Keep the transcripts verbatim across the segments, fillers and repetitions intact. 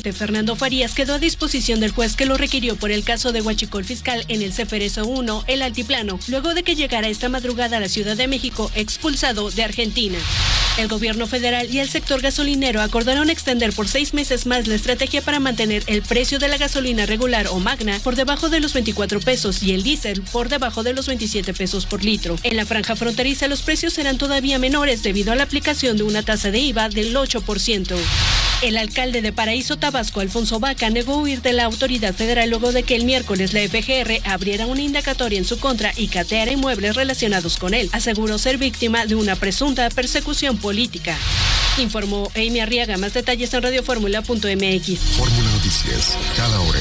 parte, Fernando Farías quedó a disposición del juez que lo requirió por el caso de huachicol fiscal en el Ceferezo uno, El Altiplano, luego de que llegara esta madrugada a la Ciudad de México expulsado de Argentina. El gobierno federal y el sector gasolinero acordaron extender por seis meses más la estrategia para mantener el precio de la gasolina regular o magna por debajo de los veinticuatro pesos y el diésel por debajo de los veintisiete pesos por litro. En la franja fronteriza los precios serán todavía menores debido a la aplicación de una tasa de I V A del ocho por ciento. El alcalde de Paraíso, Tabasco, Alfonso Baca, negó huir de la autoridad federal luego de que el miércoles la F G R abriera una indagatoria en su contra y cateara inmuebles relacionados con él. Aseguró ser víctima de una presunta persecución política. Informó Amy Arriaga. Más detalles en radioformula punto m x. Fórmula Noticias, cada hora.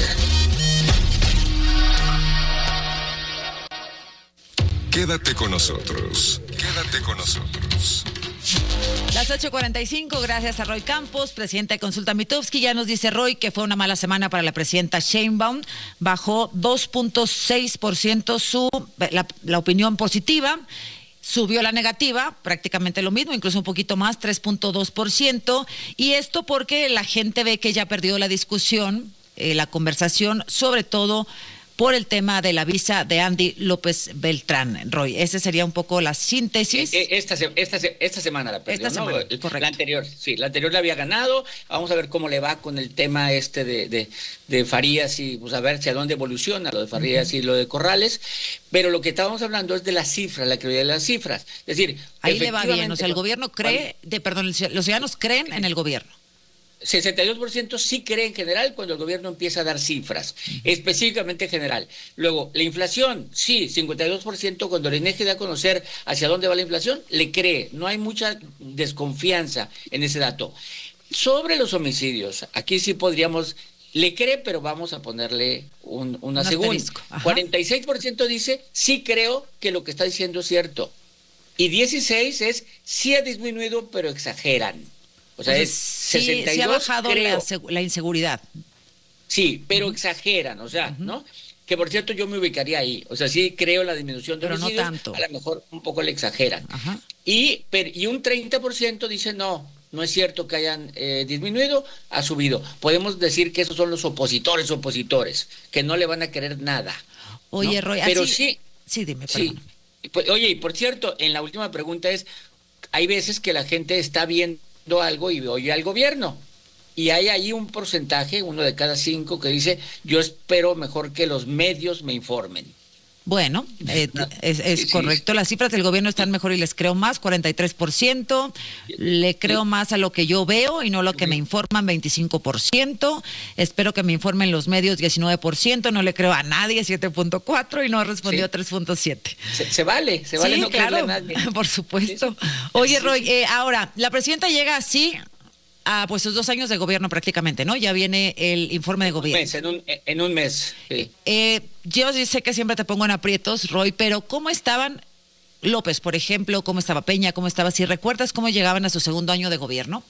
Quédate con nosotros. Quédate con nosotros. Las ocho cuarenta y cinco, gracias a Roy Campos, presidente de Consulta Mitofsky. Ya nos dice Roy que fue una mala semana para la presidenta Sheinbaum. Bajó dos punto seis por ciento su, la, la opinión positiva. Subió la negativa, prácticamente lo mismo, incluso un poquito más, tres punto dos por ciento. Y esto porque la gente ve que ya perdió la discusión, eh, la conversación, sobre todo por el tema de la visa de Andy López Beltrán. Roy, esa sería un poco la síntesis. Esta, esta, esta semana la perdió, esta ¿no? Semana, correcto. La anterior, sí, la anterior la había ganado. Vamos a ver cómo le va con el tema este de, de, de Farías y pues a ver si a dónde evoluciona lo de Farías uh-huh. y lo de Corrales. Pero lo que estábamos hablando es de las cifras, la credibilidad de las cifras. Es decir, ahí le va bien, o sea, el gobierno cree, de, perdón, los ciudadanos creen en el gobierno. sesenta y dos por ciento sí cree en general cuando el gobierno empieza a dar cifras, específicamente general. Luego, la inflación, sí, cincuenta y dos por ciento cuando el INEGI da a conocer hacia dónde va la inflación, le cree. No hay mucha desconfianza en ese dato. Sobre los homicidios, aquí sí podríamos, le cree, pero vamos a ponerle un, una un segunda. cuarenta y seis por ciento dice, sí creo que lo que está diciendo es cierto. Y dieciséis por ciento es, sí ha disminuido, pero exageran. O sea, Entonces, es sí, sesenta y dos, sí ha bajado creo. La, la inseguridad. Sí, pero uh-huh. exageran, o sea, uh-huh. ¿no? Que por cierto yo me ubicaría ahí. O sea, sí creo la disminución de pero homicidios, no tanto. A lo mejor un poco le exageran. Uh-huh. Y, per, y un treinta por ciento dice no, no es cierto que hayan eh, disminuido, ha subido. Podemos decir que esos son los opositores opositores, que no le van a querer nada. Oye, ¿no? Roy, pero así... sí. Sí, dime, sí. Pues, oye, y por cierto, en la última pregunta es, hay veces que la gente está viendo algo y oye al gobierno y hay ahí un porcentaje, uno de cada cinco, que dice yo espero mejor que los medios me informen. Bueno, eh, es, es sí, correcto, sí. Las cifras del gobierno están mejor y les creo más, cuarenta y tres por ciento, le creo más a lo que yo veo y no a lo que me informan, veinticinco por ciento, espero que me informen los medios, diecinueve por ciento, no le creo a nadie, siete punto cuatro por ciento y no respondió, sí. tres punto siete por ciento. Se, se vale, se vale sí, no claro, creerle a nadie. Por supuesto. Oye, Roy, eh, ahora, la presidenta llega así a pues sus dos años de gobierno prácticamente, ¿no? Ya viene el informe de gobierno. Un mes, en, un, en un mes, sí. Eh, yo sé que siempre te pongo en aprietos, Roy, pero ¿cómo estaban López, por ejemplo? ¿Cómo estaba Peña? ¿Cómo estaba? Si recuerdas cómo llegaban a su segundo año de gobierno.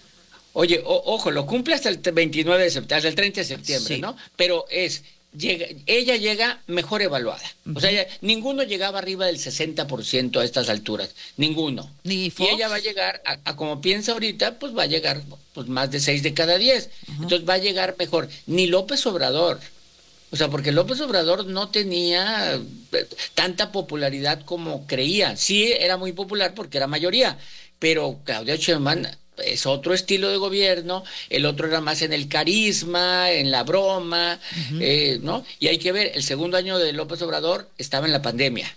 Oye, o, ojo, lo cumple hasta el veintinueve de septiembre, hasta el treinta de septiembre, sí. ¿no? Pero es... Llega, ella llega mejor evaluada. Uh-huh. O sea, ella, ninguno llegaba arriba del sesenta por ciento a estas alturas. Ninguno. Ni Fox. Y ella va a llegar, a, a como piensa ahorita, pues va a llegar pues más de seis de cada diez. Uh-huh. Entonces va a llegar mejor. Ni López Obrador. O sea, porque López Obrador no tenía tanta popularidad como creía. Sí, era muy popular porque era mayoría. Pero Claudia Sheinbaum es otro estilo de gobierno, el otro era más en el carisma, en la broma, uh-huh. eh, ¿no? Y hay que ver, el segundo año de López Obrador estaba en la pandemia.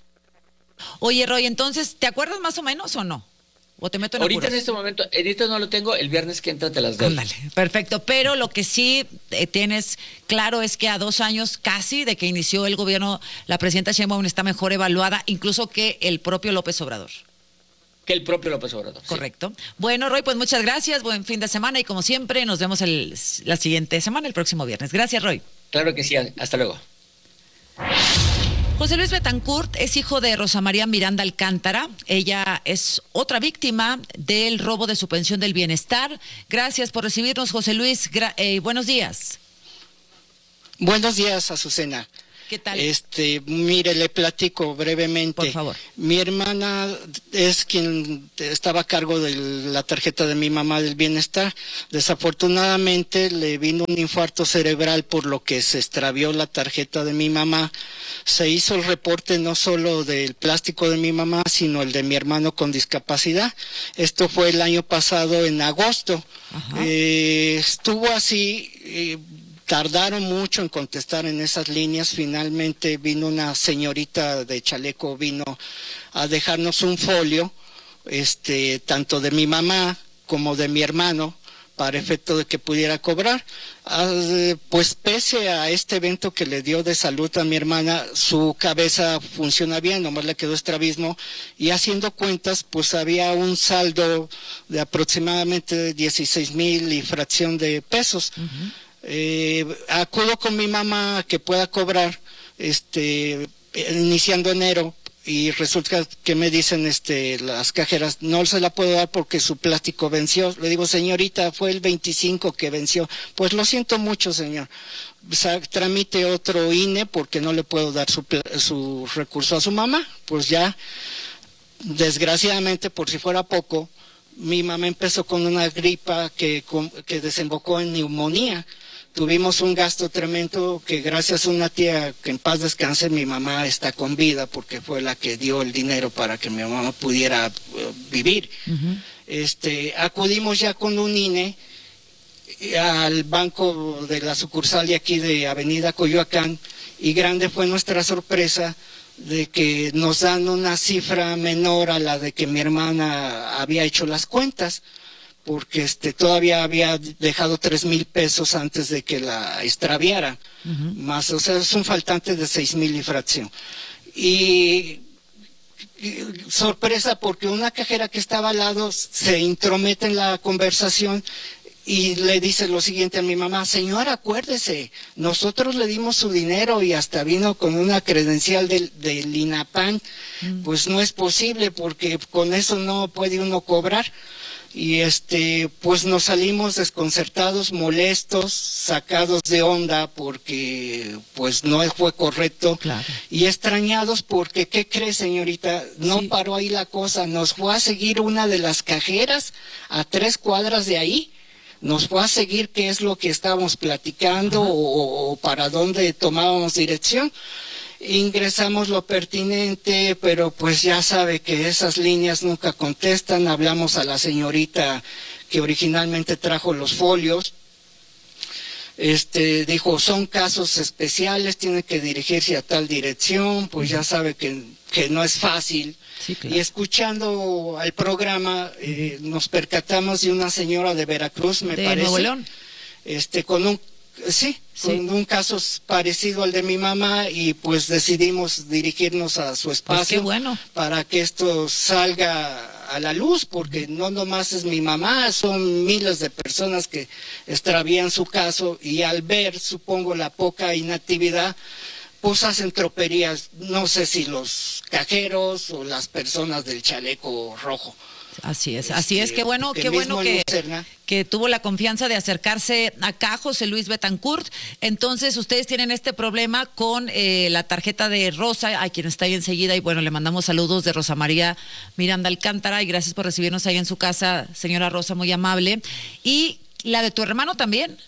Oye, Roy, entonces, ¿te acuerdas más o menos o no? ¿O te meto en Ahorita apuros? En este momento, en este no lo tengo, el viernes que entra te las doy. Ándale, perfecto, pero lo que sí eh, tienes claro es que a dos años casi de que inició el gobierno, la presidenta Sheinbaum está mejor evaluada, incluso que el propio López Obrador. Que el propio López Obrador. Correcto. Sí. Bueno, Roy, pues muchas gracias, buen fin de semana y como siempre nos vemos el, la siguiente semana, el próximo viernes. Gracias, Roy. Claro que sí, hasta luego. José Luis Betancourt es hijo de Rosa María Miranda Alcántara. Ella es otra víctima del robo de su pensión del bienestar. Gracias por recibirnos, José Luis. Gra- eh, buenos días. Buenos días, Azucena. ¿Qué tal? Este, mire, le platico brevemente. Por favor. Mi hermana es quien estaba a cargo de la tarjeta de mi mamá del bienestar. Desafortunadamente le vino un infarto cerebral, por lo que se extravió la tarjeta de mi mamá. Se hizo el reporte no solo del plástico de mi mamá, sino el de mi hermano con discapacidad. Esto fue el año pasado en agosto. Eh, estuvo así, eh, tardaron mucho en contestar en esas líneas. Finalmente vino una señorita de chaleco, vino a dejarnos un folio, este, tanto de mi mamá como de mi hermano, para efecto de que pudiera cobrar. Ah, pues pese a este evento que le dio de salud a mi hermana, su cabeza funciona bien, nomás le quedó estrabismo, y haciendo cuentas, pues había un saldo de aproximadamente dieciséis mil y fracción de pesos. Uh-huh. eh, acudo con mi mamá a que pueda cobrar, este, iniciando enero, y resulta que me dicen este las cajeras, no se la puedo dar porque su plástico venció. Le digo, señorita, fue el veinticinco que venció. Pues lo siento mucho, señor. O sea, tramite otro I N E porque no le puedo dar su, su recurso a su mamá. Pues ya, desgraciadamente, por si fuera poco, mi mamá empezó con una gripa que, que desembocó en neumonía. Tuvimos un gasto tremendo que gracias a una tía que en paz descanse, mi mamá está con vida porque fue la que dio el dinero para que mi mamá pudiera uh, vivir. Uh-huh. Este, acudimos ya con un I N E al banco de la sucursal de aquí de Avenida Coyoacán, y grande fue nuestra sorpresa de que nos dan una cifra menor a la de que mi hermana había hecho las cuentas, porque este todavía había dejado tres mil pesos antes de que la extraviara, uh-huh. más, o sea, es un faltante de seis mil y fracción. Y, y sorpresa, porque una cajera que estaba al lado se intromete en la conversación y le dice lo siguiente a mi mamá: señora, acuérdese, nosotros le dimos su dinero y hasta vino con una credencial del, del INAPAN, uh-huh. pues no es posible porque con eso no puede uno cobrar. Y este, pues nos salimos desconcertados, molestos, sacados de onda porque pues no fue correcto, claro. Y extrañados porque, ¿qué cree, señorita? No sí. Paró ahí la cosa, nos fue a seguir una de las cajeras a tres cuadras de ahí, nos fue a seguir qué es lo que estábamos platicando o, o para dónde tomábamos dirección. Ingresamos lo pertinente, pero pues ya sabe que esas líneas nunca contestan. Hablamos a la señorita que originalmente trajo los folios. Este, dijo, son casos especiales, tiene que dirigirse a tal dirección, pues ya sabe que, que no es fácil. Sí, claro. Y escuchando al programa, eh, nos percatamos de una señora de Veracruz, me de parece. Nuevo León. Este, con un Sí, sí, con un caso parecido al de mi mamá, y pues decidimos dirigirnos a su espacio, pues qué bueno. Para que esto salga a la luz, porque no nomás es mi mamá, son miles de personas que extravían su caso, y al ver, supongo, la poca inactividad, pues hacen troperías, no sé si los cajeros o las personas del chaleco rojo. Así es, así es, qué bueno, qué bueno que, que tuvo la confianza de acercarse acá José Luis Betancourt. Entonces, ustedes tienen este problema con eh, la tarjeta de Rosa, a quien está ahí enseguida, y bueno, le mandamos saludos de Rosa María Miranda Alcántara, y gracias por recibirnos ahí en su casa, señora Rosa, muy amable. ¿Y la de tu hermano también?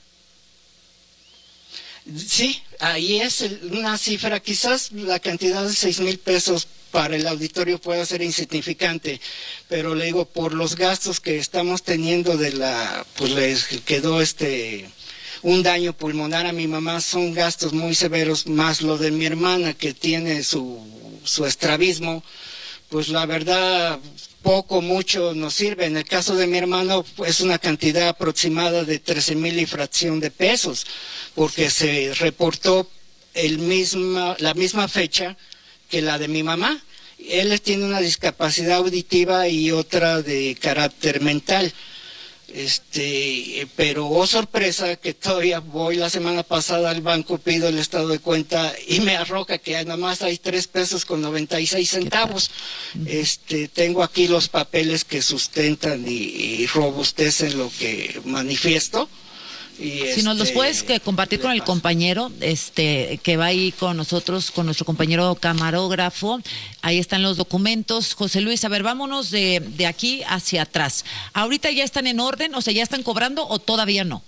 Sí, ahí es una cifra, quizás la cantidad de seis mil pesos para el auditorio puede ser insignificante, pero le digo, por los gastos que estamos teniendo de la, pues les quedó este un daño pulmonar a mi mamá, son gastos muy severos, más lo de mi hermana que tiene su, su estrabismo, pues la verdad poco, mucho nos sirve. En el caso de mi hermano es una cantidad aproximada de trece mil y fracción de pesos, porque se reportó el misma, la misma fecha que la de mi mamá. Él tiene una discapacidad auditiva y otra de carácter mental. Este, pero oh sorpresa, que todavía voy la semana pasada al banco, pido el estado de cuenta y me arroja que nada más hay tres pesos con noventa y seis centavos. Este, tengo aquí los papeles que sustentan y, y robustecen lo que manifiesto. Y si nos los este, puedes que compartir con el paso. compañero este que va ahí con nosotros, con nuestro compañero camarógrafo, ahí están los documentos. José Luis, a ver, vámonos de, de aquí hacia atrás. ¿Ahorita ya están en orden, o sea, ya están cobrando o todavía no?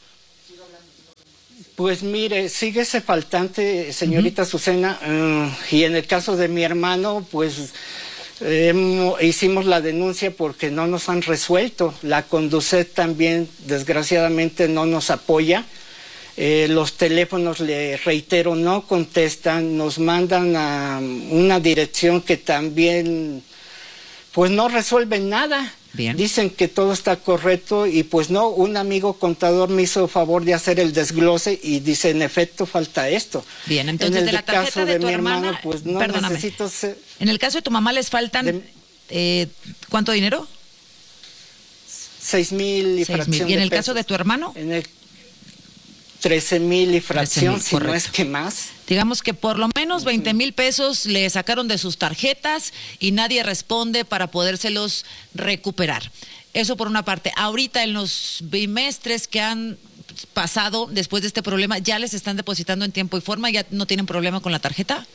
Pues mire, sigue ese faltante, señorita uh-huh. Azucena, uh, y en el caso de mi hermano, pues eh, hicimos la denuncia porque no nos han resuelto. La Conducet también, desgraciadamente, no nos apoya. Eh, los teléfonos, le reitero, no contestan, nos mandan a una dirección que también, pues no resuelven nada. Bien. Dicen que todo está correcto y pues no, un amigo contador me hizo favor de hacer el desglose y dice, en efecto, falta esto. Bien, entonces en el de la tarjeta caso de, de tu mi hermana, hermano, pues no perdóname, necesito ser, en el caso de tu mamá les faltan, de, eh, ¿cuánto dinero? seis mil y Seis fracción mil. ¿Y en de el caso pesos. de tu hermano? En el trece mil y fracción, si correcto. no es que más. Digamos que por lo menos veinte mil pesos le sacaron de sus tarjetas y nadie responde para podérselos recuperar. Eso por una parte. Ahorita en los bimestres que han pasado después de este problema, ¿ya les están depositando en tiempo y forma? ¿Ya no tienen problema con la tarjeta?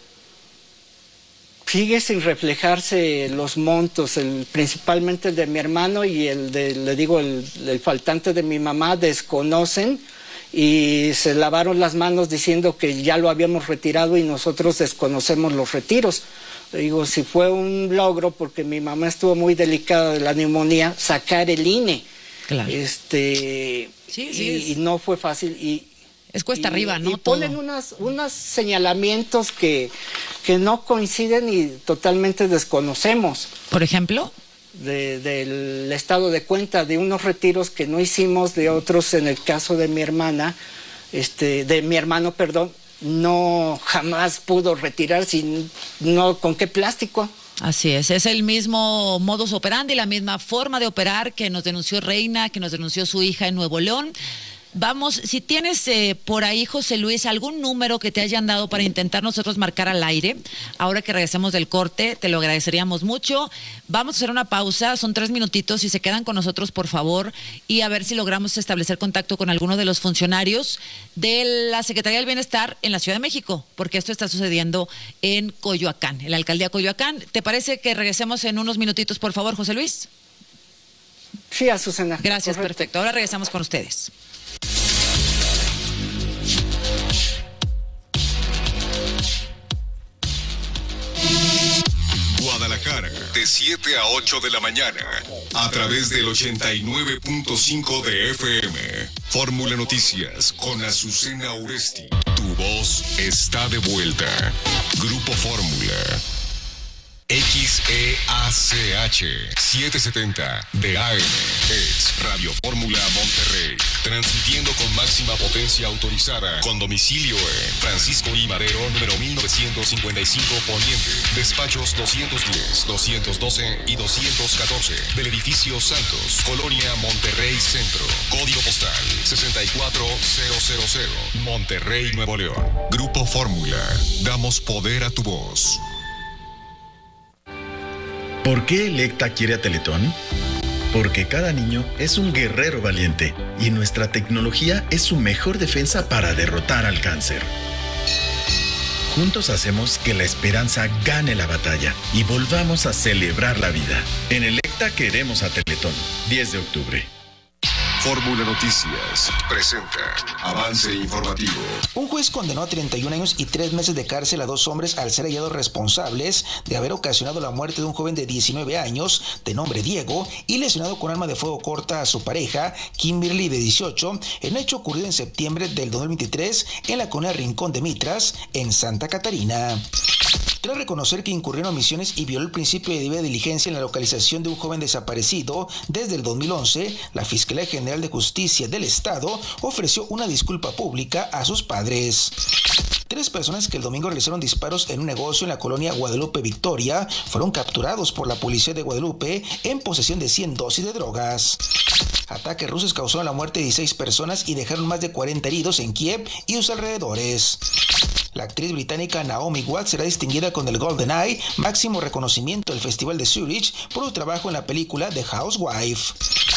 Sigue sin reflejarse los montos, el, principalmente el de mi hermano y el de, le digo, el, el faltante de mi mamá, desconocen y se lavaron las manos diciendo que ya lo habíamos retirado y nosotros desconocemos los retiros. Le digo, si fue un logro, porque mi mamá estuvo muy delicada de la neumonía, sacar el I N E. Claro. Este, Sí, sí, y, es- y no fue fácil. Y, Es cuesta y- arriba, ¿no? Y ponen Todo. unas, unos señalamientos que, que no coinciden y totalmente desconocemos. Por ejemplo, De, del estado de cuenta de unos retiros que no hicimos, de otros en el caso de mi hermana, este, de mi hermano, perdón, no jamás pudo retirar sin, no, ¿con qué plástico? así es, es el mismo modus operandi, la misma forma de operar que nos denunció Reina, que nos denunció su hija en Nuevo León. Vamos, si tienes eh, por ahí, José Luis, algún número que te hayan dado para intentar nosotros marcar al aire, ahora que regresemos del corte, te lo agradeceríamos mucho. Vamos a hacer una pausa, son tres minutitos, y se quedan con nosotros, por favor, y a ver si logramos establecer contacto con alguno de los funcionarios de la Secretaría del Bienestar en la Ciudad de México, porque esto está sucediendo en Coyoacán, en la alcaldía Coyoacán. ¿Te parece que regresemos en unos minutitos, por favor, José Luis? Sí, Azucena. Gracias, correcto. perfecto. Ahora regresamos con ustedes. Guadalajara, de siete a ocho de la mañana, a través del ochenta y nueve punto cinco de F M. Fórmula Noticias con Azucena Oresti. Tu voz está de vuelta. Grupo Fórmula. X E A C H setecientos setenta de A M es Radio Fórmula Monterrey, transmitiendo con máxima potencia autorizada, con domicilio en Francisco I. Madero, número mil novecientos cincuenta y cinco Poniente, despachos doscientos diez, doscientos doce y doscientos catorce, del edificio Santos, Colonia Monterrey Centro, código postal sesenta y cuatro mil, Monterrey, Nuevo León. Grupo Fórmula, damos poder a tu voz. ¿Por qué Electa quiere a Teletón? Porque cada niño es un guerrero valiente y nuestra tecnología es su mejor defensa para derrotar al cáncer. Juntos hacemos que la esperanza gane la batalla y volvamos a celebrar la vida. En Electa queremos a Teletón. diez de octubre. Fórmula Noticias presenta avance informativo. Un juez condenó a treinta y un años y tres meses de cárcel a dos hombres al ser hallados responsables de haber ocasionado la muerte de un joven de diecinueve años, de nombre Diego, y lesionado con arma de fuego corta a su pareja, Kimberly, de dieciocho, en un hecho ocurrido en septiembre del dos mil veintitrés en la colonia Rincón de Mitras, en Santa Catarina. Tras reconocer que incurrió en omisiones y violó el principio de debida diligencia en la localización de un joven desaparecido desde el dos mil once, la Fiscalía General de Justicia del Estado ofreció una disculpa pública a sus padres. Tres personas que el domingo realizaron disparos en un negocio en la colonia Guadalupe Victoria fueron capturados por la policía de Guadalupe en posesión de cien dosis de drogas. Ataques rusos causaron la muerte de dieciséis personas y dejaron más de cuarenta heridos en Kiev y sus alrededores. La actriz británica Naomi Watts será distinguida con el Golden Eye, máximo reconocimiento del Festival de Zurich, por su trabajo en la película The Housewife.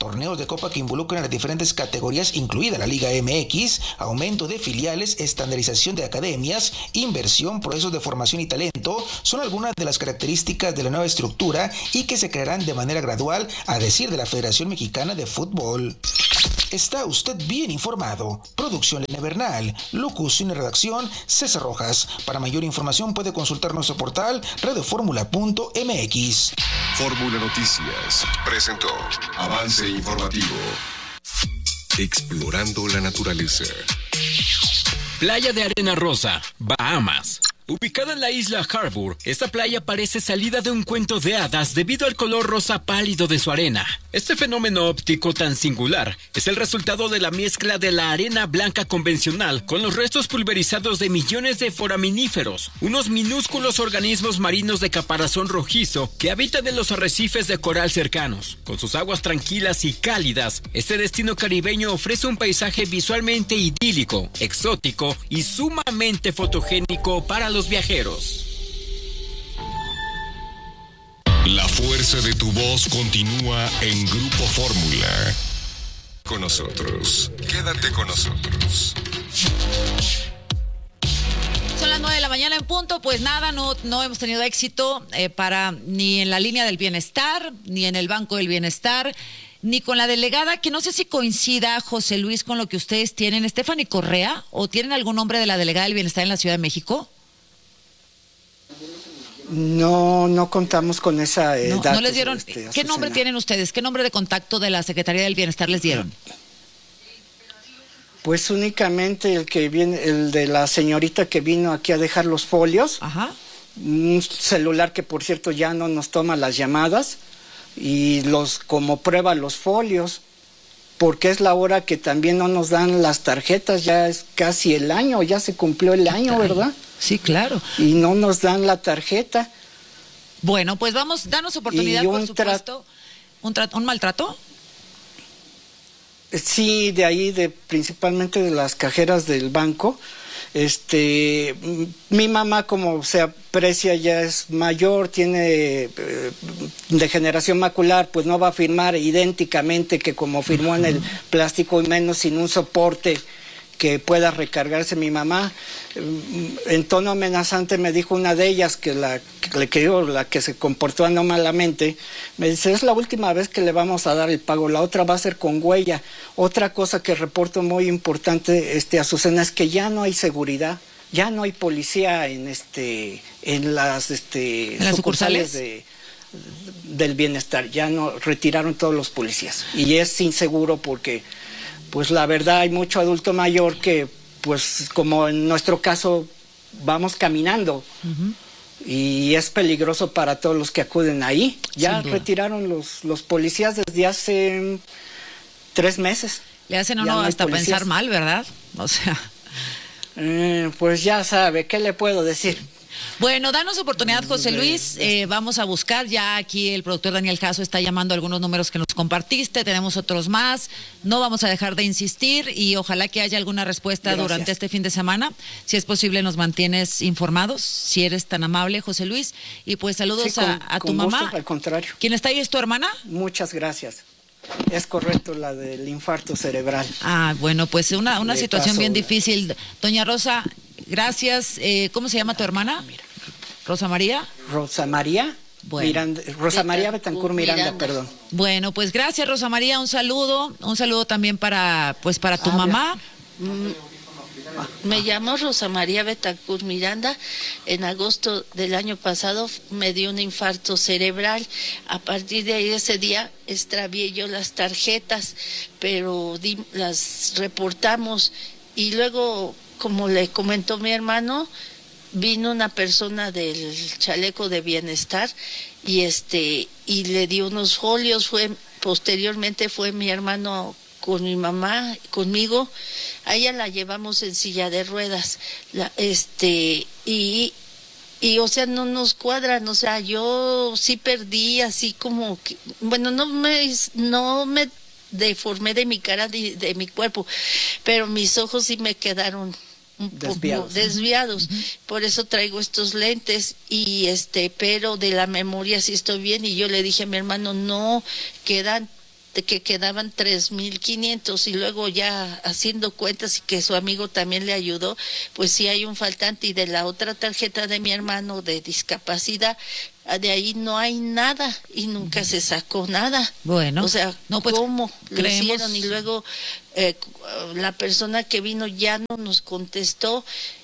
torneos de copa que involucran a las diferentes categorías, incluida la Liga M X, aumento de filiales, estandarización de academias, inversión, procesos de formación y talento, son algunas de las características de la nueva estructura y que se crearán de manera gradual, a decir de la Federación Mexicana de Fútbol. Está usted bien informado. Producción Lene Bernal, locución y redacción César Rojas. Para mayor información puede consultar nuestro portal radioformula punto m x. Fórmula Noticias presentó Avance Informativo. Explorando la naturaleza. Playa de Arena Rosa, Bahamas. Ubicada en la isla Harbour, esta playa parece salida de un cuento de hadas debido al color rosa pálido de su arena. Este fenómeno óptico tan singular es el resultado de la mezcla de la arena blanca convencional con los restos pulverizados de millones de foraminíferos, unos minúsculos organismos marinos de caparazón rojizo que habitan en los arrecifes de coral cercanos. Con sus aguas tranquilas y cálidas, este destino caribeño ofrece un paisaje visualmente idílico, exótico y sumamente fotogénico para los viajeros. La fuerza de tu voz continúa en Grupo Fórmula. Con nosotros. Quédate con nosotros. Son las nueve de la mañana en punto. Pues nada, no, no hemos tenido éxito eh, para ni en la línea del bienestar, ni en el Banco del Bienestar, ni con la delegada, que no sé si coincida, José Luis, con lo que ustedes tienen, Stephanie Correa, o tienen algún nombre de la delegada del bienestar en la Ciudad de México. No, no contamos con esa eh, no, datos, no les dieron. Este, ¿Qué Azucena. nombre tienen ustedes? ¿Qué nombre de contacto de la Secretaría del Bienestar les dieron? Pues únicamente el que viene, el de la señorita que vino aquí a dejar los folios. Ajá. Un celular que por cierto ya no nos toma las llamadas y los como prueba los folios, porque es la hora que también no nos dan las tarjetas, ya es casi el año, ya se cumplió el año, ¿verdad? Sí, claro. Y no nos dan la tarjeta. Bueno, pues vamos, danos oportunidad, Y por un supuesto. ¿Un, tra- ¿Un maltrato? Sí, de ahí, de principalmente de las cajeras del banco. Este, mi mamá, como se aprecia, ya es mayor, tiene eh, degeneración macular, pues no va a firmar idénticamente que como firmó en el plástico, y menos sin un soporte que pueda recargarse mi mamá. En tono amenazante me dijo una de ellas, que la que, que yo, la que se comportó anómalamente, me dice, es la última vez que le vamos a dar el pago, la otra va a ser con huella. Otra cosa que reporto muy importante, este, Azucena, es que ya no hay seguridad, ya no hay policía en este, en las este ¿En las sucursales sucursales? de del bienestar, ya no, retiraron todos los policías, y es inseguro porque pues la verdad hay mucho adulto mayor que, pues como en nuestro caso, vamos caminando. Uh-huh. Y es peligroso para todos los que acuden ahí. Ya retiraron los, los policías desde hace tres meses. Le hacen a uno no hasta policías. Pensar mal, ¿verdad? O sea... Eh, pues ya sabe, ¿qué le puedo decir? Bueno, danos oportunidad, José Luis. Eh, vamos a buscar. Ya aquí el productor Daniel Jasso está llamando algunos números que nos compartiste. Tenemos otros más. No vamos a dejar de insistir y ojalá que haya alguna respuesta Gracias. Durante este fin de semana. Si es posible, nos mantienes informados. Si eres tan amable, José Luis. Y pues saludos sí, con, a, a tu con mamá. Gusto, al contrario. ¿Quién está ahí? ¿Es tu hermana? Muchas gracias. Es correcto, la del infarto cerebral. Ah, bueno, pues una, una situación paso, bien difícil. Doña Rosa, gracias. Eh, ¿Cómo se llama tu hermana? Mira. ¿Rosa María? Rosa María. Bueno. Miranda, Rosa María Betancourt Miranda, Miranda, perdón. Bueno, pues gracias, Rosa María, un saludo, un saludo también para, pues para tu ah, mamá. Me llamo Rosa María Betancourt Miranda. En agosto del año pasado me dio un infarto cerebral. A partir de ahí, ese día, extravié yo las tarjetas, pero di, las reportamos. Y luego, como le comentó mi hermano, vino una persona del chaleco de bienestar y este y le dio unos folios. Fue posteriormente fue mi hermano con mi mamá, conmigo. A ella la llevamos en silla de ruedas, la, este y y o sea no nos cuadran. O sea, yo sí perdí así como que, bueno, no me no me deformé de mi cara de, de mi cuerpo, pero mis ojos sí me quedaron un desviados, poco desviados. Uh-huh. Por eso traigo estos lentes y este, pero de la memoria sí estoy bien. Y yo le dije a mi hermano, no, quedan de que quedaban tres mil quinientos y luego ya haciendo cuentas y que su amigo también le ayudó, pues sí hay un faltante. Y de la otra tarjeta de mi hermano de discapacidad, de ahí no hay nada y nunca se sacó nada. Bueno, o sea, no, pues, ¿cómo lo creemos... hicieron? Y luego eh, la persona que vino ya no nos contestó,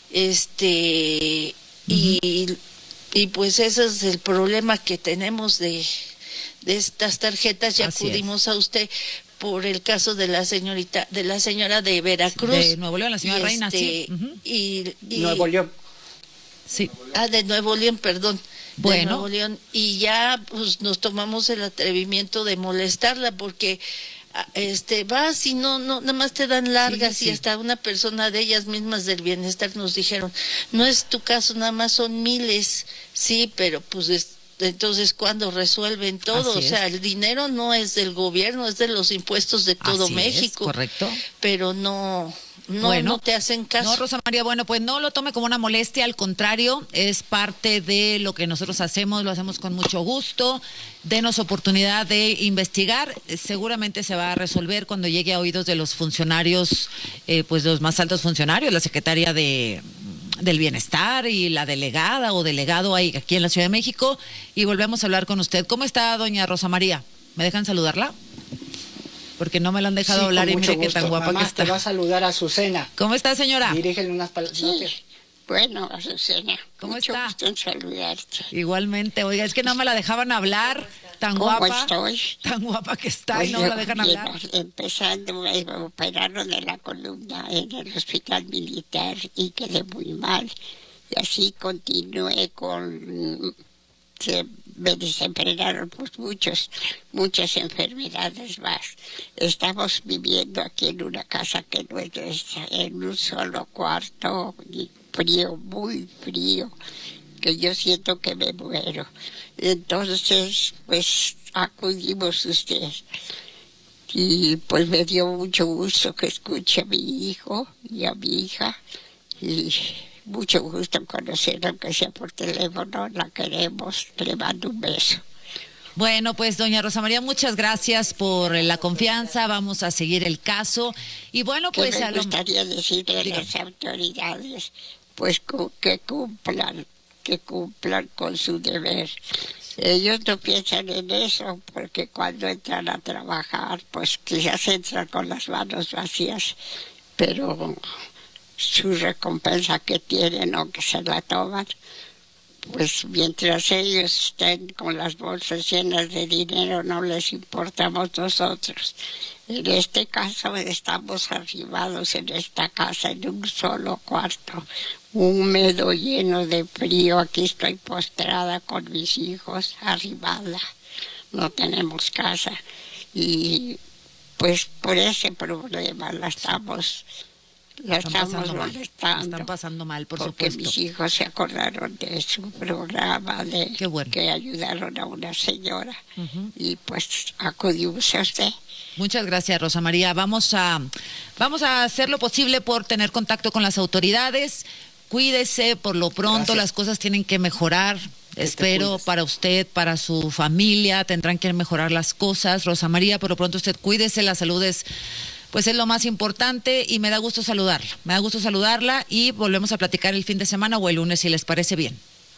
este, uh-huh. y, y pues ese es el problema que tenemos de, de estas tarjetas. Ya Así acudimos es. a usted por el caso de la señorita, de la señora de Veracruz. De Nuevo León, la señora y Reina, este, sí. Uh-huh. Y, y, Nuevo León. Sí. Ah, de Nuevo León, perdón. Bueno. De Nuevo León. Y ya pues nos tomamos el atrevimiento de molestarla porque este vas y no, no, nada más te dan largas sí, sí. y hasta una persona de ellas mismas del bienestar nos dijeron, no es tu caso, nada más son miles, sí, pero pues es, entonces ¿cuándo resuelven todo? Así o sea, es. El dinero no es del gobierno, es de los impuestos de todo Así México. Es, correcto. Pero no... No, bueno, no te hacen caso. No, Rosa María, bueno, pues no lo tome como una molestia, al contrario, es parte de lo que nosotros hacemos, lo hacemos con mucho gusto. Denos oportunidad de investigar, seguramente se va a resolver cuando llegue a oídos de los funcionarios, eh, pues los más altos funcionarios, la secretaria de del Bienestar y la delegada o delegado ahí, aquí en la Ciudad de México, y volvemos a hablar con usted. ¿Cómo está doña Rosa María? ¿Me dejan saludarla? Porque no me la han dejado sí, hablar y mire gusto. qué tan guapa Mamá, que está. te va a saludar a Azucena. ¿Cómo está, señora? Dirígele unas palabras. Sí. Bueno, Azucena, ¿cómo mucho está? gusto en saludarte. Igualmente, oiga, es que no me la dejaban hablar, tan ¿Cómo guapa. estoy? Tan guapa que está pues y no me la dejan bien, hablar. Empezando, me operaron de la columna en el hospital militar y quedé muy mal. Y así continué con... Se, me desenfrenaron pues muchos, muchas enfermedades más. Estamos viviendo aquí en una casa que no es nuestra, en un solo cuarto, y frío, muy frío, que yo siento que me muero. Entonces, pues acudimos ustedes. Y pues me dio mucho gusto que escuche a mi hijo y a mi hija. Y mucho gusto en conocerla, aunque sea por teléfono, la queremos, le mando un beso. Bueno, pues doña Rosa María, muchas gracias por la confianza, vamos a seguir el caso. Y bueno, pues... Me a lo... gustaría decirle a las autoridades, pues que cumplan, que cumplan con su deber. Ellos no piensan en eso, porque cuando entran a trabajar, pues quizás entran con las manos vacías, pero... su recompensa que tienen o que se la toman, pues mientras ellos estén con las bolsas llenas de dinero no les importamos nosotros. En este caso estamos arribados en esta casa en un solo cuarto, húmedo, lleno de frío. Aquí estoy postrada con mis hijos arribada, no tenemos casa y pues por ese problema la estamos... La están estamos pasando molestando. mal. Están pasando mal, por porque supuesto. Mis hijos se acordaron de su programa, de Qué bueno. que ayudaron a una señora. Uh-huh. Y pues acudimos a usted. Muchas gracias, Rosa María. Vamos a, vamos a hacer lo posible por tener contacto con las autoridades. Cuídese, por lo pronto gracias. Las cosas tienen que mejorar. Que Espero para usted, para su familia, tendrán que mejorar las cosas. Rosa María, por lo pronto usted cuídese, la salud es... pues es lo más importante y me da gusto saludarla. Me da gusto saludarla y volvemos a platicar el fin de semana o el lunes, si les parece bien.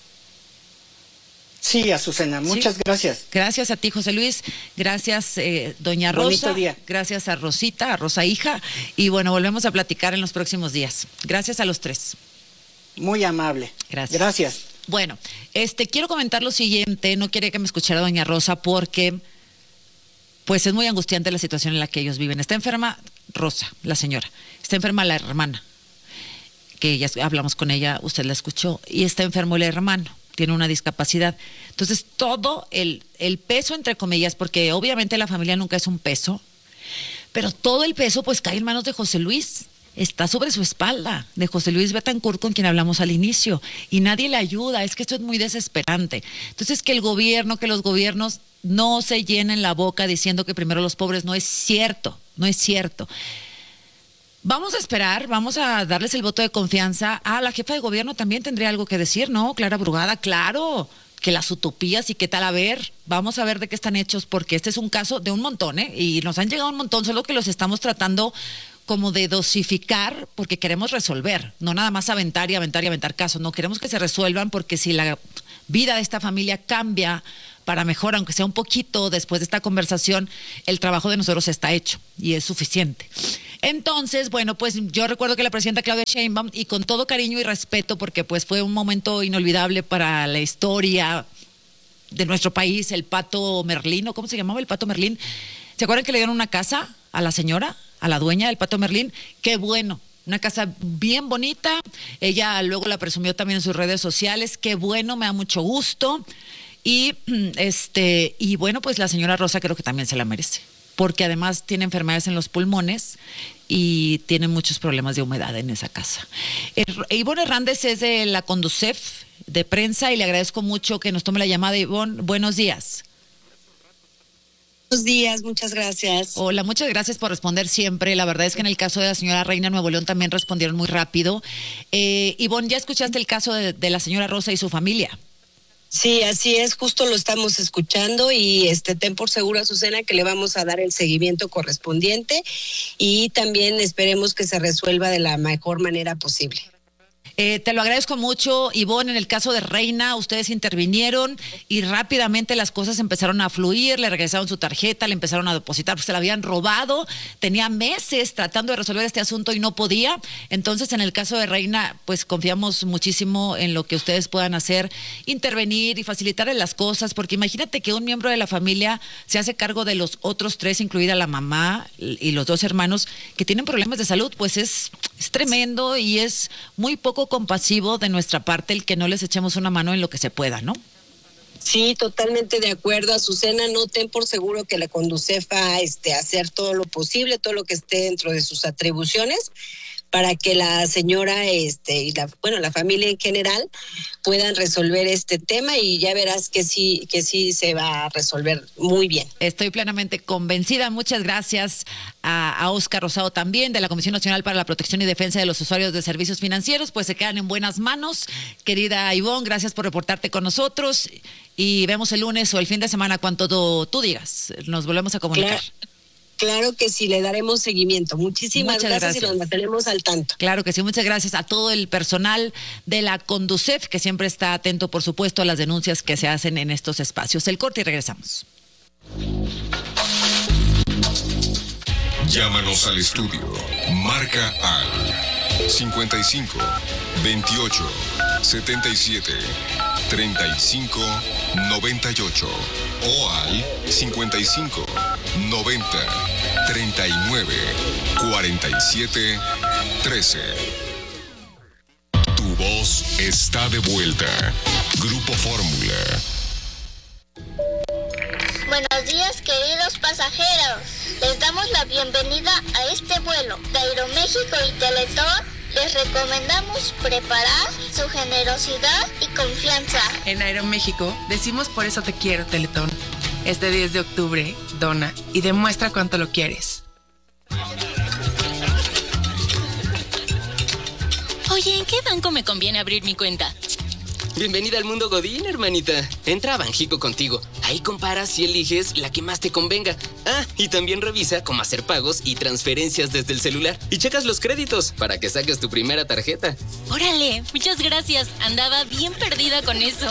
Sí, Azucena, muchas ¿Sí? gracias. Gracias a ti, José Luis. Gracias, eh, doña Rosa. Bonito día. Gracias a Rosita, a Rosa hija. Y bueno, volvemos a platicar en los próximos días. Gracias a los tres. Muy amable. Gracias. Gracias. Bueno, este quiero comentar lo siguiente. No quería que me escuchara doña Rosa porque... pues es muy angustiante la situación en la que ellos viven. Está enferma Rosa, la señora. Está enferma la hermana, que ya hablamos con ella, usted la escuchó. Y está enfermo el hermano, tiene una discapacidad. Entonces, todo el, el peso, entre comillas, porque obviamente la familia nunca es un peso, pero todo el peso pues cae en manos de José Luis. Está sobre su espalda, de José Luis Betancourt, con quien hablamos al inicio. Y nadie le ayuda, es que esto es muy desesperante. Entonces, que el gobierno, que los gobiernos... no se llenen la boca diciendo que primero los pobres, no es cierto, no es cierto. Vamos a esperar, vamos a darles el voto de confianza. Ah, la jefa de gobierno también tendría algo que decir, ¿no? Clara Brugada, claro, que las utopías y qué tal, a ver, vamos a ver de qué están hechos, porque este es un caso de un montón, ¿eh? Y nos han llegado un montón, solo que los estamos tratando como de dosificar porque queremos resolver, no nada más aventar y aventar y aventar casos, no queremos que se resuelvan, porque si la vida de esta familia cambia para mejor, aunque sea un poquito después de esta conversación, el trabajo de nosotros está hecho y es suficiente. Entonces, bueno, pues yo recuerdo que la presidenta Claudia Sheinbaum, y con todo cariño y respeto, porque pues fue un momento inolvidable para la historia de nuestro país, el Pato Merlín, ¿o cómo se llamaba el Pato Merlín? ¿Se acuerdan que le dieron una casa a la señora, a la dueña del Pato Merlín? Qué bueno. Una casa bien bonita, ella luego la presumió también en sus redes sociales, qué bueno, me da mucho gusto. Y este y bueno, pues la señora Rosa creo que también se la merece, porque además tiene enfermedades en los pulmones y tiene muchos problemas de humedad en esa casa. Eh, Ivonne Hernández es de la Conducef de prensa y le agradezco mucho que nos tome la llamada. Ivonne, buenos días. Buenos días, muchas gracias. Hola, muchas gracias por responder siempre. La verdad es que en el caso de la señora Reina Nuevo León también respondieron muy rápido. Eh, Ivonne, ¿ya escuchaste el caso de, de la señora Rosa y su familia? Sí, así es, justo lo estamos escuchando y este ten por seguro, Azucena, que le vamos a dar el seguimiento correspondiente y también esperemos que se resuelva de la mejor manera posible. Eh, te lo agradezco mucho, Ivonne. En el caso de Reina, ustedes intervinieron y rápidamente las cosas empezaron a fluir, le regresaron su tarjeta, le empezaron a depositar, porque se la habían robado, tenía meses tratando de resolver este asunto y no podía. Entonces, en el caso de Reina, pues confiamos muchísimo en lo que ustedes puedan hacer, intervenir y facilitarle las cosas, porque imagínate que un miembro de la familia se hace cargo de los otros tres, incluida la mamá y los dos hermanos, que tienen problemas de salud. Pues es, es tremendo y es muy poco compasivo de nuestra parte el que no les echemos una mano en lo que se pueda, ¿no? Sí, totalmente de acuerdo, Azucena. No ten por seguro que la Conducef va este, a hacer todo lo posible, todo lo que esté dentro de sus atribuciones, para que la señora este y la bueno la familia en general puedan resolver este tema, y ya verás que sí que sí se va a resolver muy bien. Estoy plenamente convencida. Muchas gracias a, a Óscar Rosado también, de la Comisión Nacional para la Protección y Defensa de los Usuarios de Servicios Financieros. Pues se quedan en buenas manos. Querida Ivonne, gracias por reportarte con nosotros y vemos el lunes o el fin de semana cuando tú, tú digas. Nos volvemos a comunicar. Claro. Claro que sí, le daremos seguimiento. Muchísimas gracias, gracias y nos mantenemos al tanto. Claro que sí, muchas gracias a todo el personal de la Conducef, que siempre está atento, por supuesto, a las denuncias que se hacen en estos espacios. El corte y regresamos. Llámanos al estudio. Marca al cincuenta y cinco, veintiocho, setenta y siete, treinta y cinco, noventa y ocho o al cincuenta y cinco, noventa, treinta y nueve, cuarenta y siete, trece. Tu voz está de vuelta. Grupo Fórmula. Buenos días, queridos pasajeros. Les damos la bienvenida a este vuelo de Aeroméxico y Teletón. Les recomendamos preparar su generosidad y confianza. En Aeroméxico decimos por eso te quiero, Teletón. Este diez de octubre, dona y demuestra cuánto lo quieres. Oye, ¿en qué banco me conviene abrir mi cuenta? Bienvenida al mundo Godín, hermanita. Entra a Banjico Contigo. Ahí comparas y eliges la que más te convenga. Ah, y también revisa cómo hacer pagos y transferencias desde el celular. Y checas los créditos para que saques tu primera tarjeta. Órale, muchas gracias. Andaba bien perdida con eso.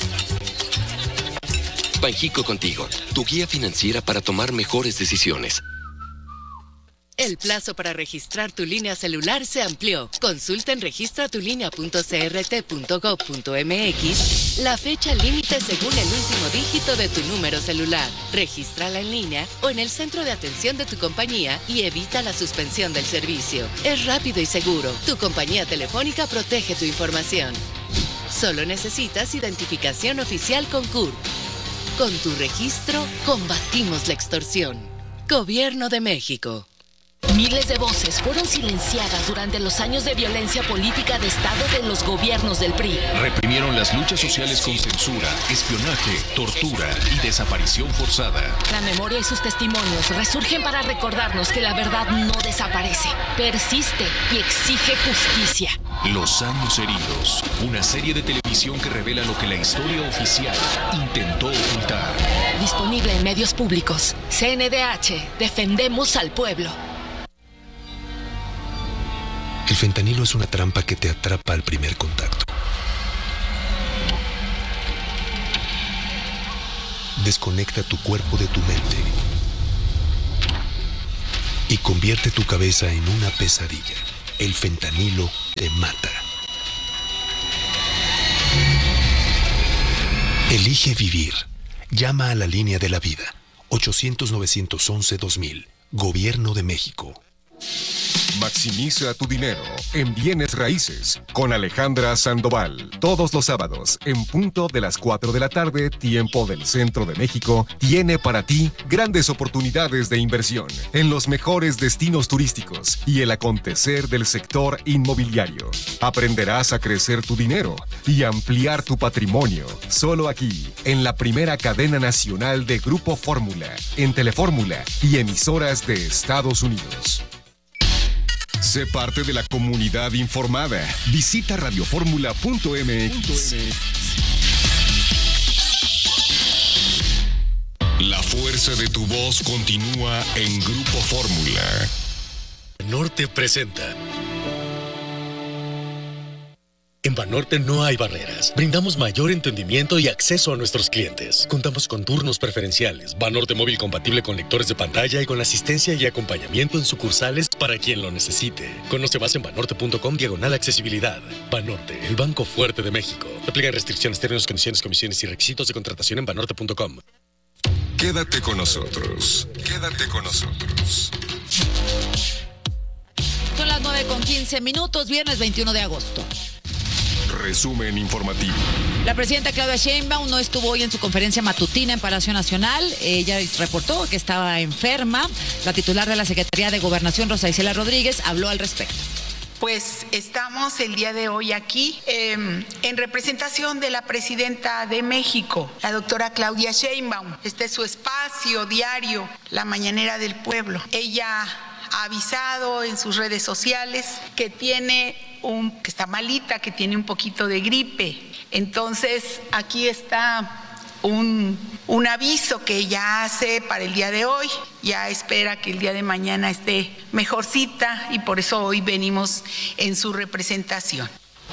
Banjico Contigo, tu guía financiera para tomar mejores decisiones. El plazo para registrar tu línea celular se amplió. Consulta en registra tu línea punto c r t punto gov punto m x la fecha límite según el último dígito de tu número celular. Regístrala en línea o en el centro de atención de tu compañía y evita la suspensión del servicio. Es rápido y seguro. Tu compañía telefónica protege tu información. Solo necesitas identificación oficial con C U R. Con tu registro, combatimos la extorsión. Gobierno de México. Miles de voces fueron silenciadas durante los años de violencia política de Estado de los gobiernos del P R I. Reprimieron las luchas sociales con censura, espionaje, tortura y desaparición forzada. La memoria y sus testimonios resurgen para recordarnos que la verdad no desaparece, persiste y exige justicia. Los años heridos, una serie de televisión que revela lo que la historia oficial intentó ocultar. Disponible en medios públicos. C N D H, defendemos al pueblo. El fentanilo es una trampa que te atrapa al primer contacto. Desconecta tu cuerpo de tu mente y convierte tu cabeza en una pesadilla. El fentanilo te mata. Elige vivir. Llama a la línea de la vida. ochocientos, novecientos once, dos mil. Gobierno de México. Maximiza tu dinero en bienes raíces con Alejandra Sandoval. Todos los sábados, en punto de las cuatro de la tarde, tiempo del centro de México, tiene para ti grandes oportunidades de inversión en los mejores destinos turísticos y el acontecer del sector inmobiliario. Aprenderás a crecer tu dinero y ampliar tu patrimonio. Solo aquí, en la primera cadena nacional de Grupo Fórmula, en Telefórmula y emisoras de Estados Unidos. Sé parte de la comunidad informada. Visita radioformula punto m x. La fuerza de tu voz continúa en Grupo Fórmula. Banorte presenta. En Banorte no hay barreras. Brindamos mayor entendimiento y acceso a nuestros clientes. Contamos con turnos preferenciales, Banorte móvil compatible con lectores de pantalla y con asistencia y acompañamiento en sucursales para quien lo necesite. Conoce más en banorte punto com diagonal accesibilidad. Banorte, el banco fuerte de México. Aplican restricciones, términos, condiciones, comisiones y requisitos de contratación en banorte punto com. Quédate con nosotros. Quédate con nosotros. Son las nueve con quince minutos, viernes veintiuno de agosto. Resumen informativo. La presidenta Claudia Sheinbaum no estuvo hoy en su conferencia matutina en Palacio Nacional. Ella reportó que estaba enferma. La titular de la Secretaría de Gobernación, Rosa Isela Rodríguez, habló al respecto. Pues estamos el día de hoy aquí eh, en representación de la presidenta de México, la doctora Claudia Sheinbaum. Este es su espacio diario, la mañanera del pueblo. Ella ha avisado en sus redes sociales que tiene un, que está malita, que tiene un poquito de gripe. Entonces aquí está un, un aviso que ella hace para el día de hoy. Ya espera que el día de mañana esté mejorcita y por eso hoy venimos en su representación.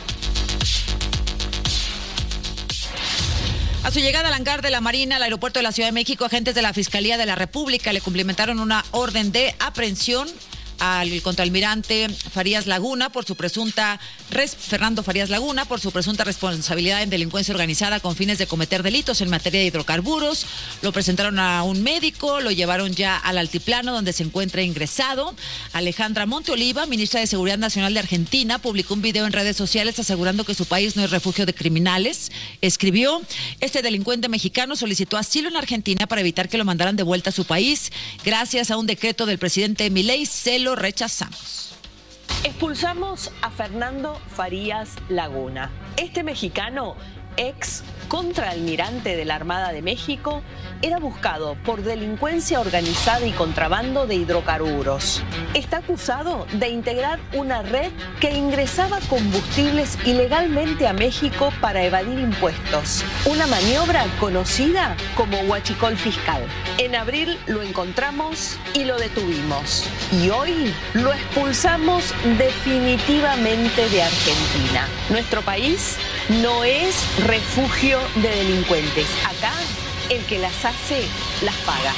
A su llegada al hangar de la Marina, al aeropuerto de la Ciudad de México, agentes de la Fiscalía de la República le cumplimentaron una orden de aprehensión al contraalmirante Farías Laguna por su presunta res, Fernando Farías Laguna por su presunta responsabilidad en delincuencia organizada con fines de cometer delitos en materia de hidrocarburos. Lo presentaron a un médico, lo llevaron ya al altiplano donde se encuentra ingresado. Alejandra Monteoliva, ministra de Seguridad Nacional de Argentina, publicó un video en redes sociales asegurando que su país no es refugio de criminales. Escribió: este delincuente mexicano solicitó asilo en Argentina para evitar que lo mandaran de vuelta a su país. Gracias a un decreto del presidente Milei se lo rechazamos. Expulsamos a Fernando Farías Laguna. Este mexicano, ex contraalmirante de la Armada de México, era buscado por delincuencia organizada y contrabando de hidrocarburos. Está acusado de integrar una red que ingresaba combustibles ilegalmente a México para evadir impuestos. Una maniobra conocida como huachicol fiscal. En abril lo encontramos y lo detuvimos. Y hoy lo expulsamos definitivamente de Argentina. Nuestro país no es refugio de delincuentes. Acá el que las hace, las paga.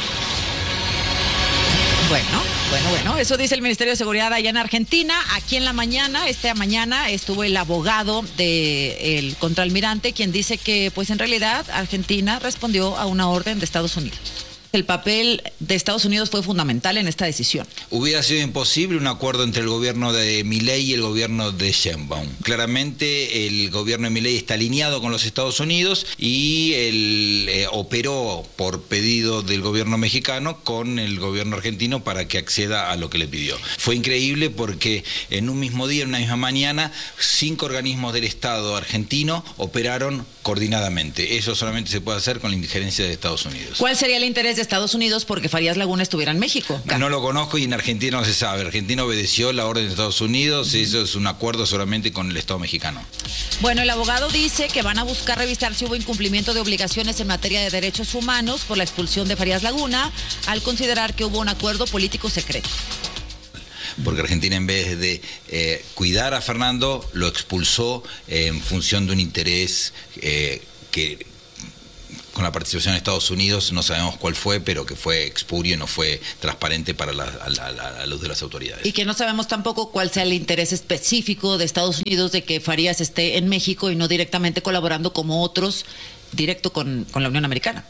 Bueno, bueno, bueno, eso dice el Ministerio de Seguridad allá en Argentina. Aquí en la mañana, esta mañana, estuvo el abogado del contraalmirante, quien dice que, pues en realidad, Argentina respondió a una orden de Estados Unidos. El papel de Estados Unidos fue fundamental en esta decisión. Hubiera sido imposible un acuerdo entre el gobierno de Milei y el gobierno de Sheinbaum. Claramente el gobierno de Milei está alineado con los Estados Unidos y él eh, operó por pedido del gobierno mexicano con el gobierno argentino para que acceda a lo que le pidió. Fue increíble porque en un mismo día, en una misma mañana, cinco organismos del Estado argentino operaron coordinadamente. Eso solamente se puede hacer con la injerencia de Estados Unidos. ¿Cuál sería el interés de Estados Unidos porque Farías Laguna estuviera en México? No lo conozco y en Argentina no se sabe. Argentina obedeció la orden de Estados Unidos, y eso es un acuerdo solamente con el Estado mexicano. Bueno, el abogado dice que van a buscar revisar si hubo incumplimiento de obligaciones en materia de derechos humanos por la expulsión de Farías Laguna, al considerar que hubo un acuerdo político secreto. Porque Argentina, en vez de eh, cuidar a Fernando, lo expulsó eh, en función de un interés eh, que... con la participación de Estados Unidos, no sabemos cuál fue, pero que fue expurio y no fue transparente para la, a, la, a la luz de las autoridades. Y que no sabemos tampoco cuál sea el interés específico de Estados Unidos de que Farías esté en México y no directamente colaborando como otros, directo con, con la Unión Americana.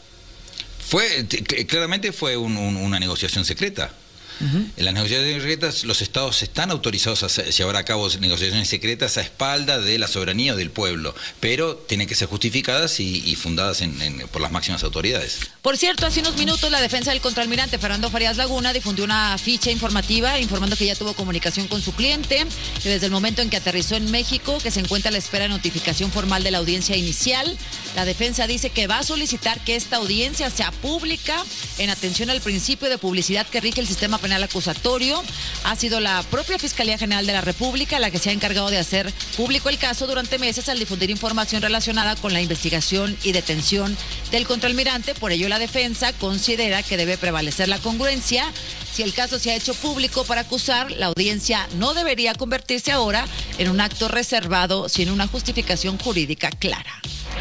Fue, claramente fue un, un, una negociación secreta. Uh-huh. En las negociaciones secretas los estados están autorizados a llevar a cabo negociaciones secretas a espalda de la soberanía del pueblo, pero tienen que ser justificadas y, y fundadas en, en, por las máximas autoridades. Por cierto, hace unos minutos la defensa del contraalmirante Fernando Farías Laguna difundió una ficha informativa informando que ya tuvo comunicación con su cliente, que desde el momento en que aterrizó en México, que se encuentra a la espera de notificación formal de la audiencia inicial. La defensa dice que va a solicitar que esta audiencia sea pública en atención al principio de publicidad que rige el sistema penal acusatorio. Ha sido la propia Fiscalía General de la República la que se ha encargado de hacer público el caso durante meses al difundir información relacionada con la investigación y detención del contraalmirante. Por ello, la defensa considera que debe prevalecer la congruencia. Si el caso se ha hecho público para acusar, la audiencia no debería convertirse ahora en un acto reservado sin una justificación jurídica clara.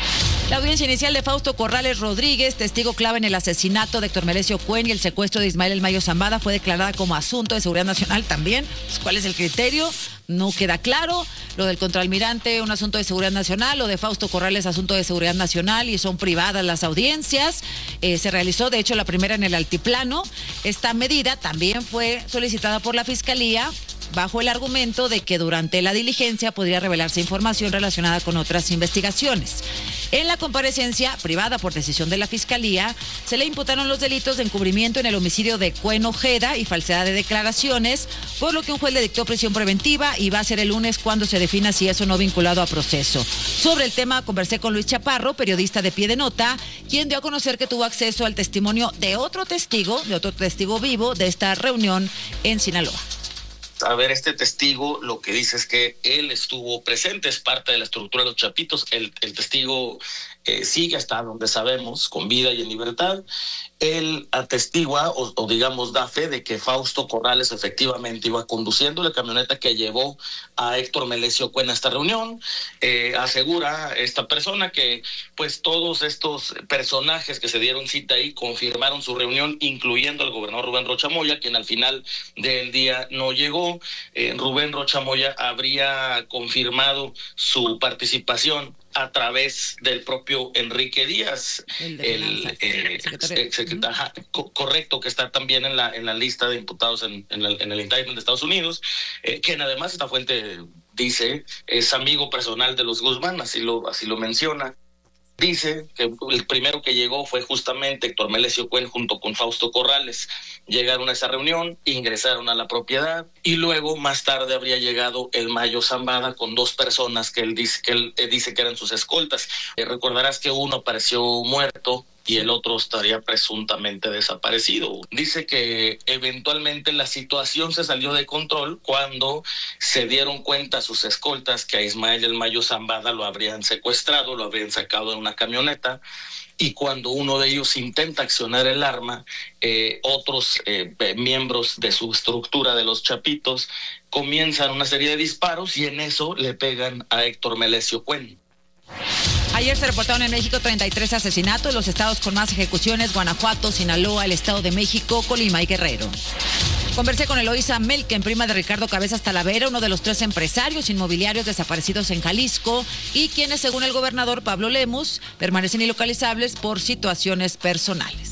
La audiencia inicial de Fausto Corrales Rodríguez, testigo clave en el asesinato de Héctor Melesio Cuen y el secuestro de Ismael El Mayo Zambada, fue declarada como asunto de seguridad nacional también. ¿Cuál es el criterio? No queda claro. Lo del contraalmirante, un asunto de seguridad nacional, lo de Fausto Corrales, asunto de seguridad nacional, y son privadas las audiencias. Eh, se realizó, de hecho, la primera en el Altiplano. Esta medida también fue solicitada por la Fiscalía bajo el argumento de que durante la diligencia podría revelarse información relacionada con otras investigaciones. En la comparecencia privada por decisión de la Fiscalía, se le imputaron los delitos de encubrimiento en el homicidio de Cuen Ojeda y falsedad de declaraciones, por lo que un juez le dictó prisión preventiva y va a ser el lunes cuando se defina si es o no vinculado a proceso. Sobre el tema conversé con Luis Chaparro, periodista de Pie de Nota, quien dio a conocer que tuvo acceso al testimonio de otro testigo, de otro testigo vivo de esta reunión en Sinaloa. A ver, este testigo lo que dice es que él estuvo presente, es parte de la estructura de los Chapitos. El, el testigo eh, sigue hasta donde sabemos, con vida y en libertad. Él atestigua o, o digamos da fe de que Fausto Corrales efectivamente iba conduciendo la camioneta que llevó a Héctor Melesio Cuen a esta reunión. Eh, asegura esta persona que pues todos estos personajes que se dieron cita ahí confirmaron su reunión, incluyendo al gobernador Rubén Rocha Moya, quien al final del día no llegó. Eh, Rubén Rocha Moya habría confirmado su participación a través del propio Enrique Díaz, el, el eh, secretario, ajá, co correcto, que está también en la en la lista de imputados en, en, el, en el indictment de Estados Unidos, eh, quien además esta fuente dice es amigo personal de los Guzmán, así lo así lo menciona. Dice que el primero que llegó fue justamente Héctor Melesio Cuen junto con Fausto Corrales. Llegaron a esa reunión, ingresaron a la propiedad y luego más tarde habría llegado el Mayo Zambada con dos personas que él dice que, él, él dice que eran sus escoltas. Eh, recordarás que uno apareció muerto y el otro estaría presuntamente desaparecido. Dice que eventualmente la situación se salió de control cuando se dieron cuenta sus escoltas que a Ismael El Mayo Zambada lo habrían secuestrado, lo habrían sacado en una camioneta, y cuando uno de ellos intenta accionar el arma, eh, otros eh, miembros de su estructura de los Chapitos comienzan una serie de disparos y en eso le pegan a Héctor Melesio Cuen. Ayer se reportaron en México treinta y tres asesinatos, los estados con más ejecuciones: Guanajuato, Sinaloa, el Estado de México, Colima y Guerrero. Conversé con Eloísa Melken, prima de Ricardo Cabezas Talavera, uno de los tres empresarios inmobiliarios desaparecidos en Jalisco y quienes, según el gobernador Pablo Lemus, permanecen ilocalizables por situaciones personales.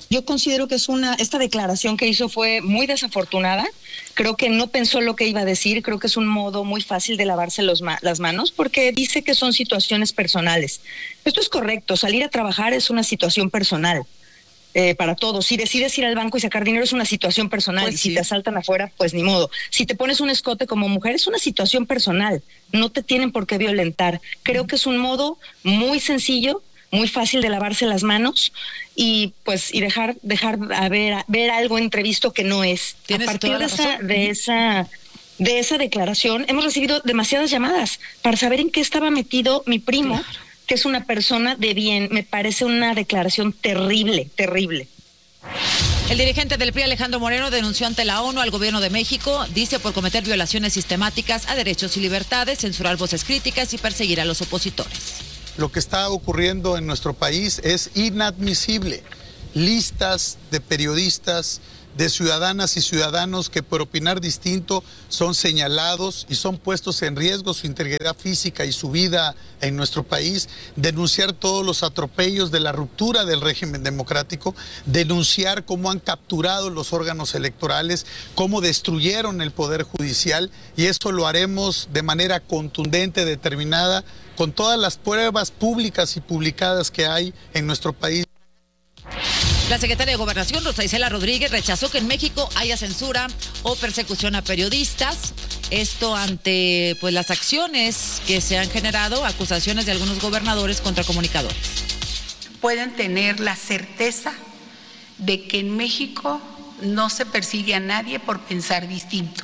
Yo considero que es una, esta declaración que hizo fue muy desafortunada. Creo que no pensó lo que iba a decir. Creo que es un modo muy fácil de lavarse los ma- las manos porque dice que son situaciones personales. Esto es correcto. Salir a trabajar es una situación personal eh, para todos. Si decides ir al banco y sacar dinero es una situación personal. Pues y sí. si te asaltan afuera, pues ni modo. Si te pones un escote como mujer es una situación personal. No te tienen por qué violentar. Creo que es un modo muy sencillo, muy fácil de lavarse las manos y pues y dejar dejar a ver a ver algo entrevisto que no es. A partir toda de la esa razón. de esa de esa declaración hemos recibido demasiadas llamadas para saber en qué estaba metido mi primo, claro, que es una persona de bien. Me parece una declaración terrible, terrible. El dirigente del P R I, Alejandro Moreno, denunció ante la ONU al gobierno de México, dice, por cometer violaciones sistemáticas a derechos y libertades, censurar voces críticas y perseguir a los opositores. Lo que está ocurriendo en nuestro país es inadmisible. Listas de periodistas, de ciudadanas y ciudadanos que por opinar distinto son señalados y son puestos en riesgo su integridad física y su vida en nuestro país, denunciar todos los atropellos de la ruptura del régimen democrático, denunciar cómo han capturado los órganos electorales, cómo destruyeron el poder judicial, y eso lo haremos de manera contundente, determinada, con todas las pruebas públicas y publicadas que hay en nuestro país. La secretaria de Gobernación, Rosa Isela Rodríguez, rechazó que en México haya censura o persecución a periodistas. Esto ante pues las acciones que se han generado, acusaciones de algunos gobernadores contra comunicadores. Pueden tener la certeza de que en México no se persigue a nadie por pensar distinto.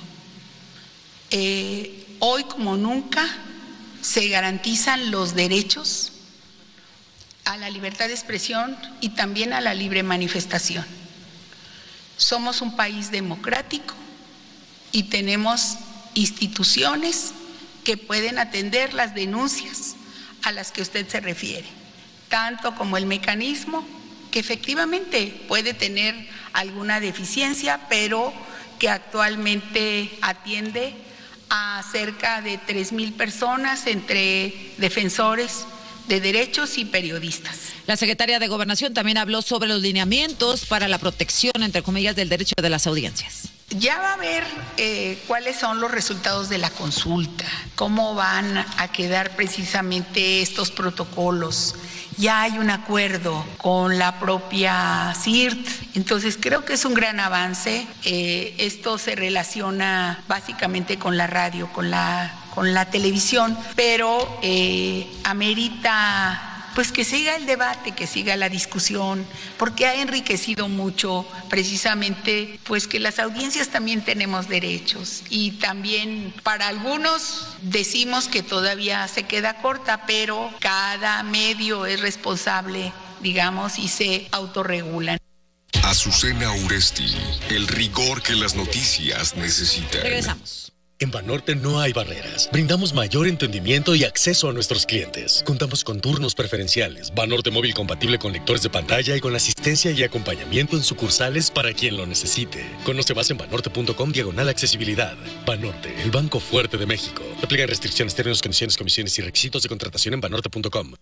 Eh, hoy como nunca se garantizan los derechos a la libertad de expresión y también a la libre manifestación. Somos un país democrático y tenemos instituciones que pueden atender las denuncias a las que usted se refiere, tanto como el mecanismo que efectivamente puede tener alguna deficiencia, pero que actualmente atiende a cerca de tres mil personas entre defensores de derechos y periodistas. La secretaria de Gobernación también habló sobre los lineamientos para la protección, entre comillas, del derecho de las audiencias. Ya va a ver eh, cuáles son los resultados de la consulta, cómo van a quedar precisamente estos protocolos. Ya hay un acuerdo con la propia C I R T, entonces creo que es un gran avance. Eh, esto se relaciona básicamente con la radio, con la con la televisión, pero eh, amerita pues que siga el debate, que siga la discusión, porque ha enriquecido mucho precisamente pues que las audiencias también tenemos derechos, y también para algunos decimos que todavía se queda corta, pero cada medio es responsable, digamos, y se autorregulan. Azucena Uresti, el rigor que las noticias necesitan. Regresamos. En Banorte no hay barreras. Brindamos mayor entendimiento y acceso a nuestros clientes. Contamos con turnos preferenciales, Banorte móvil compatible con lectores de pantalla y con asistencia y acompañamiento en sucursales para quien lo necesite. Conoce más en banorte punto com diagonal accesibilidad. Banorte, el banco fuerte de México. Aplican restricciones, términos, condiciones, comisiones y requisitos de contratación en banorte punto com.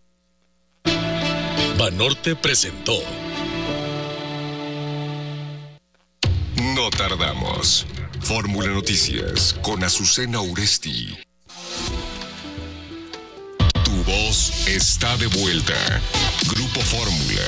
Banorte presentó. No tardamos. Fórmula Noticias con Azucena Uresti. Tu voz está de vuelta. Grupo Fórmula.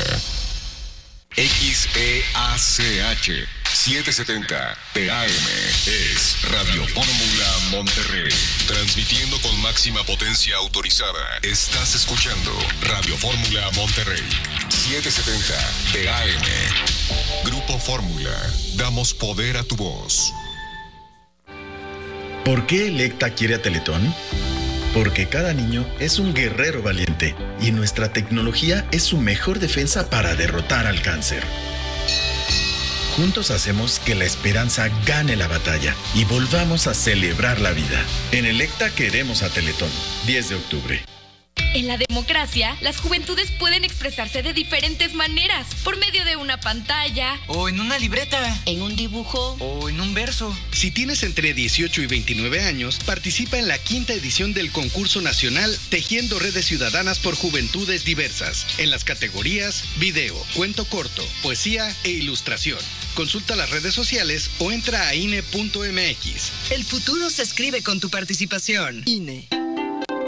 X E A C H setecientos setenta P A M es Radio Fórmula Monterrey. Transmitiendo con máxima potencia autorizada. Estás escuchando Radio Fórmula Monterrey. setecientos setenta P A M. Grupo Fórmula. Damos poder a tu voz. ¿Por qué Electa quiere a Teletón? Porque cada niño es un guerrero valiente y nuestra tecnología es su mejor defensa para derrotar al cáncer. Juntos hacemos que la esperanza gane la batalla y volvamos a celebrar la vida. En Electa queremos a Teletón. diez de octubre. En la democracia, las juventudes pueden expresarse de diferentes maneras, por medio de una pantalla, o en una libreta, en un dibujo, o en un verso. Si tienes entre dieciocho y veintinueve años, participa en la quinta edición del concurso nacional Tejiendo Redes Ciudadanas por Juventudes Diversas, en las categorías video, cuento corto, poesía e ilustración. Consulta las redes sociales o entra a I N E punto M X. El futuro se escribe con tu participación. I N E.